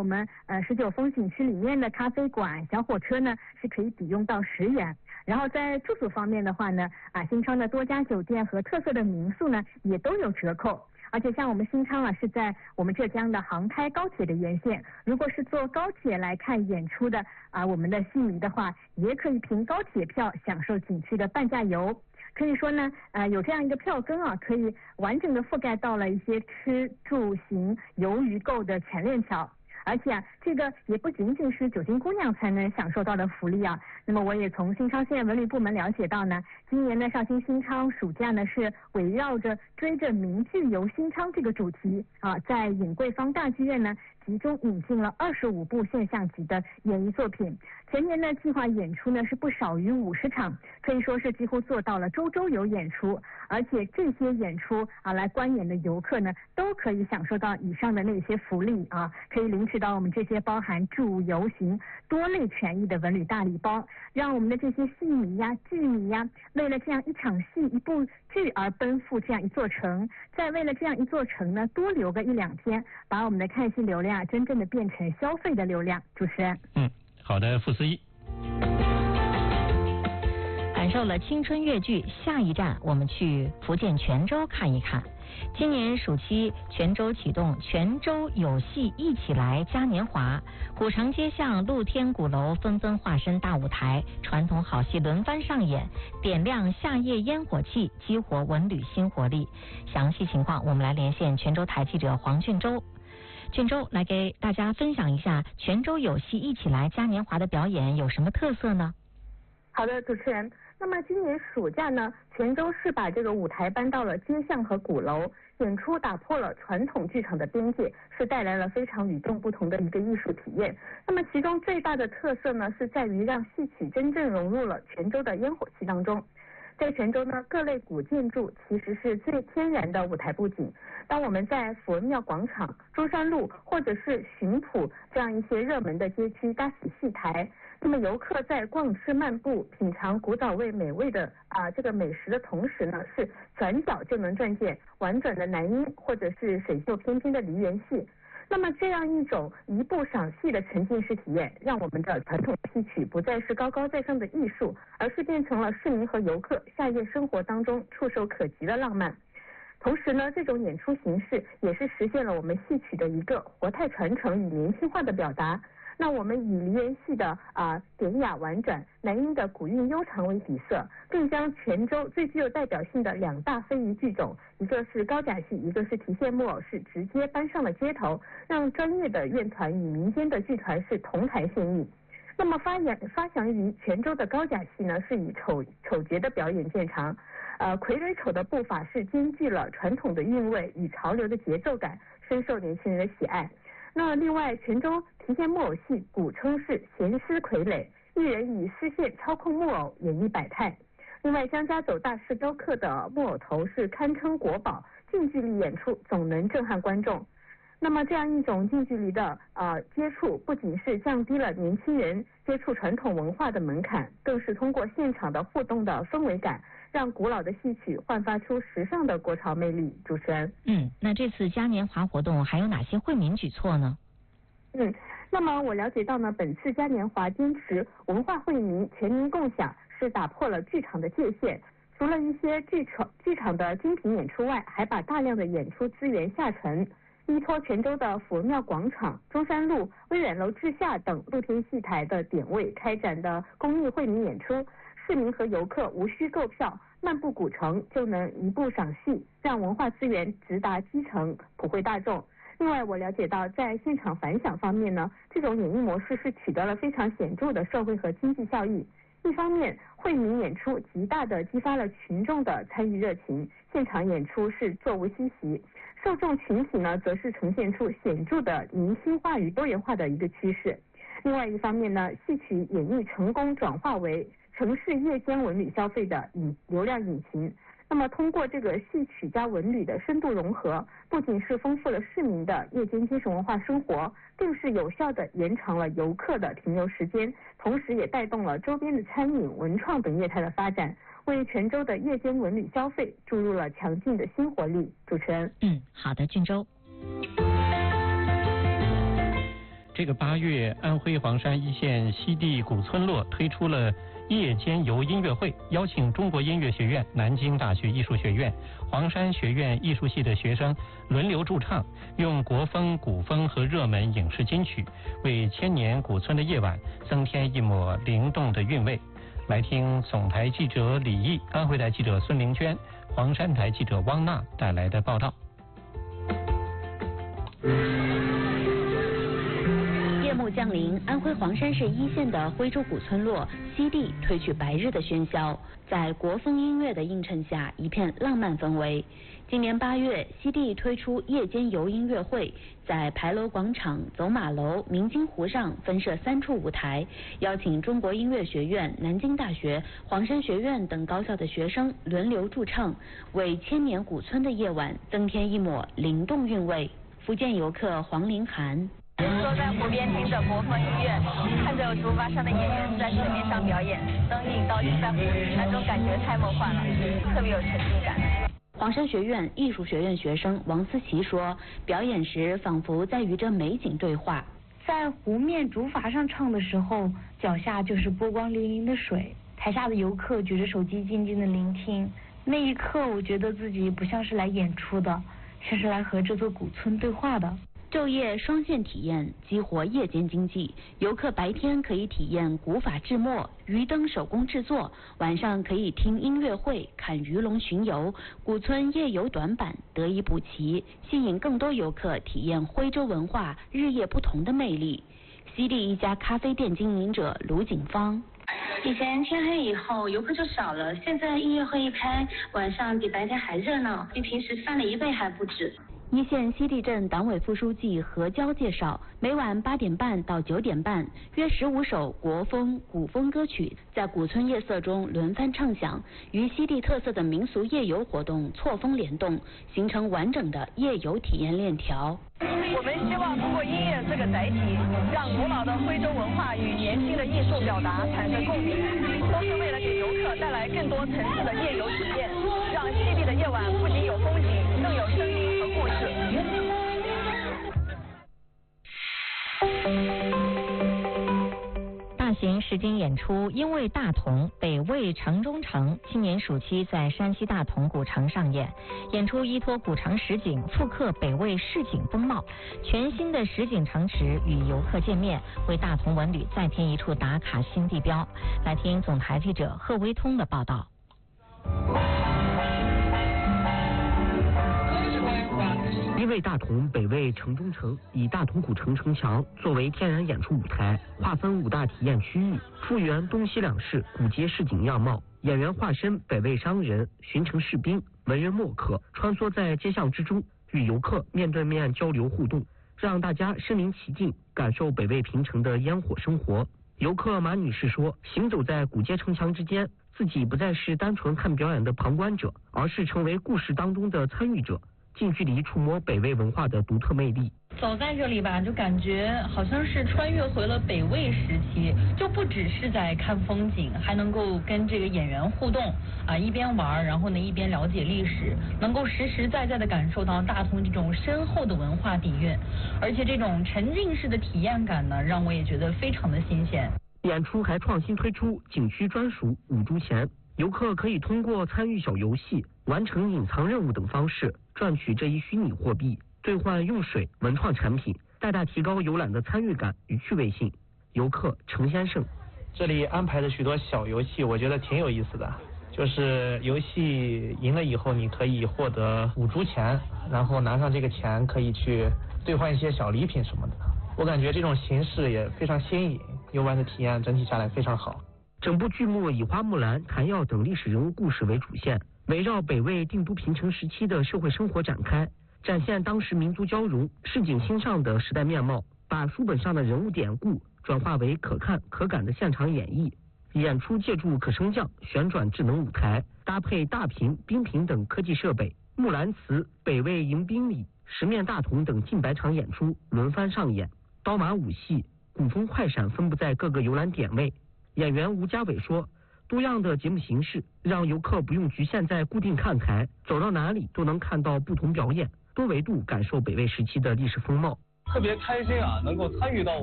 我们19风景区里面的咖啡馆、小火车呢是可以抵用到10元。然后在住宿方面的话呢，新昌的多家酒店和特色的民宿呢也都有折扣。而且像我们新昌是在我们浙江的杭开高铁的沿线，如果是坐高铁来看演出的我们的戏迷的话，也可以凭高铁票享受景区的半价游。可以说呢，有这样一个票根可以完整的覆盖到了一些吃住行游娱购的全链条。而且这个也不仅仅是酒精姑娘才能享受到的福利那么我也从新昌县文旅部门了解到呢，今年的绍兴新昌暑假呢是围绕着追着名剧游新昌这个主题在尹桂芳大剧院呢集中引进了25部现象级的演艺作品。全年的计划演出呢是不少于50场，可以说是几乎做到了周周有演出。而且这些演出来观演的游客呢都可以享受到以上的那些福利可以领取到我们这些包含住游行多类权益的文旅大礼包，让我们的这些戏迷剧迷为了这样一场戏一部剧而奔赴这样一座城，再为了这样一座城呢多留个1-2天，把我们的看戏流量真正的变成消费的流量。主持人， 好的，傅思怡。 感受了青春越剧，下一站我们去福建泉州看一看。今年暑期，泉州启动泉州有戏一起来嘉年华，古城街巷、露天鼓楼纷纷化身大舞台，传统好戏轮番上演，点亮夏夜烟火气，激活文旅新活力。详细情况，我们来连线泉州台记者黄俊州。俊州来给大家分享一下泉州有戏一起来嘉年华的表演有什么特色呢？ 好的，主持人。那么今年暑假呢，泉州市把这个舞台搬到了街巷和鼓楼，演出打破了传统剧场的边界，是带来了非常与众不同的一个艺术体验。那么其中最大的特色呢，是在于让戏曲真正融入了泉州的烟火气当中。在泉州呢，各类古建筑其实是最天然的舞台布景。当我们在佛庙广场、中山路或者是巡捕这样一些热门的街区搭起戏台，那么游客在逛吃漫步、品尝古早味美味的这个美食的同时呢，是转角就能撞见婉转的男音或者是水袖翩翩的梨园戏。那么这样一种一步赏戏的沉浸式体验，让我们的传统戏曲不再是高高在上的艺术，而是变成了市民和游客夏夜生活当中触手可及的浪漫。同时呢，这种演出形式也是实现了我们戏曲的一个活态传承与年轻化的表达。那我们以梨园戏的典雅婉转、男音的古韵悠长为底色，更将泉州最具有代表性的2大非遗剧种，一个是高甲戏，一个是提线木偶，是直接搬上了街头，让专业的院团与民间的剧团是同台献艺。那么发祥于泉州的高甲戏呢，是以丑角的表演见长，傀儡丑的步伐是兼具了传统的韵味与潮流的节奏感，深受年轻人的喜爱。那另外，泉州提线木偶戏古称是闲狮傀儡，艺人以丝线操控木偶演绎百态。另外，江家走大师雕刻的木偶头是堪称国宝，近距离演出总能震撼观众。那么这样一种近距离的接触，不仅是降低了年轻人接触传统文化的门槛，更是通过现场的互动的氛围感，让古老的戏曲焕发出时尚的国潮魅力。主持人， 那这次嘉年华活动还有哪些惠民举措呢？ 那么我了解到呢，本次嘉年华坚持文化惠民、全民共享，是打破了剧场的界限。除了一些剧场的精品演出外，还把大量的演出资源下沉，依托泉州的佛庙广场、中山路、微远楼之下等露天戏台的点位开展的公益惠民演出，市民和游客无需购票，漫步古城就能一步赏戏，让文化资源直达基层，普惠大众。另外，我了解到，在现场反响方面呢，这种演绎模式是取得了非常显著的社会和经济效益。一方面，惠民演出极大地激发了群众的参与热情，现场演出是座无虚席，受众群体呢，则是呈现出显著的年轻化与多元化的一个趋势。另外一方面呢，戏曲演绎成功转化为城市夜间文旅消费的流量引擎。那么通过这个戏曲加文旅的深度融合，不仅是丰富了市民的夜间精神文化生活，更是有效地延长了游客的停留时间，同时也带动了周边的餐饮、文创等业态的发展，为泉州的夜间文旅消费注入了强劲的新活力。主持人， 好的，俊州。 这个8月，安徽黄山一线西递古村落推出了夜间游音乐会，邀请中国音乐学院、南京大学艺术学院、黄山学院艺术系的学生轮流驻唱，用国风、古风和热门影视金曲，为千年古村的夜晚增添一抹灵动的韵味。来听总台记者李毅、安徽台记者孙玲娟、黄山台记者汪娜带来的报道。 夜幕降临，安徽黄山市一线的徽州古村落西递褪去白日的喧嚣，在国风音乐的映衬下，一片浪漫氛围。今年8月，西递推出夜间游音乐会，在牌楼广场、走马楼、明金湖上分设3处舞台，邀请中国音乐学院、南京大学、黄山学院等高校的学生轮流驻唱，为千年古村的夜晚增添一抹灵动韵味。福建游客黄凌涵。 坐在湖边听着国风音乐，看着竹筏上的演员在水面上表演，灯影倒映在湖里，那种感觉太梦幻了，特别有沉浸感。 黄山学院艺术学院学生王思琪说，表演时仿佛在与这美景对话。 在湖面竹筏上唱的时候，脚下就是波光粼粼的水，台下的游客举着手机静静的聆听。那一刻，我觉得自己不像是来演出的，像是来和这座古村对话的。 昼夜双线体验，激活夜间经济。游客白天可以体验古法制墨、鱼灯手工制作，晚上可以听音乐会、看鱼龙巡游。古村夜游短板得以补齐，吸引更多游客体验徽州文化日夜不同的魅力。西递一家咖啡店经营者卢景芳。 以前天黑以后游客就少了，现在音乐会一开，晚上比白天还热闹，比平时翻了1倍还不止。 一线西递镇党委副书记何娇介绍，每晚8点半到9点半，约15首国风、古风歌曲在古村夜色中轮番唱响，与西递特色的民俗夜游活动错峰联动，形成完整的夜游体验链条。 我们希望通过音乐这个载体，让古老的徽州文化与年轻的艺术表达产生共鸣，都是为了给游客带来更多层次的夜游体验，让西递的夜晚不仅有风景，更有声音和故事。 大型实景演出《因为大同北魏城中城》今年暑期在山西大同古城上演。演出依托古城实景，复刻北魏市井风貌，全新的实景城池与游客见面，为大同文旅再添一处打卡新地标。来听总台记者贺威通的报道。 因为大同北魏城中城以大同古城城墙作为天然演出舞台，划分5大体验区域，复原东西两市古街市井样貌。演员化身北魏商人、巡城士兵、文人墨客，穿梭在街巷之中，与游客面对面交流互动，让大家身临其境，感受北魏平城的烟火生活。游客马女士说，行走在古街城墙之间，自己不再是单纯看表演的旁观者，而是成为故事当中的参与者，近距离触摸北魏文化的独特魅力。 走在这里吧，就感觉好像是穿越回了北魏时期，就不只是在看风景，还能够跟这个演员互动啊，一边玩，然后呢一边了解历史，能够实实在在的感受到大同这种深厚的文化底蕴，而且这种沉浸式的体验感呢，让我也觉得非常的新鲜。 演出还创新推出景区专属5铢钱，游客可以通过参与小游戏、完成隐藏任务等方式赚取这一虚拟货币，兑换用水、文创产品，大大提高游览的参与感与趣味性。游客程先生， 这里安排的许多小游戏，我觉得挺有意思的。就是游戏赢了以后，你可以获得5铢钱，然后拿上这个钱可以去兑换一些小礼品什么的。我感觉这种形式也非常新颖，游玩的体验整体下来非常好。 整部剧目以花木兰、谭耀等历史人物故事为主线，围绕北魏定都平城时期的社会生活展开，展现当时民族交融、市井兴尚的时代面貌，把书本上的人物典故转化为可看可感的现场演绎。演出借助可升降、旋转智能舞台，搭配大屏、冰屏等科技设备，木兰辞、北魏迎宾礼、十面大同等近100场演出轮番上演，刀马武戏、古风快闪分布在各个游览点位。演员吴家伟说，多样的节目形式让游客不用局限在固定看台，走到哪里都能看到不同表演，多维度感受北魏时期的历史风貌。 特别开心啊，能够参与到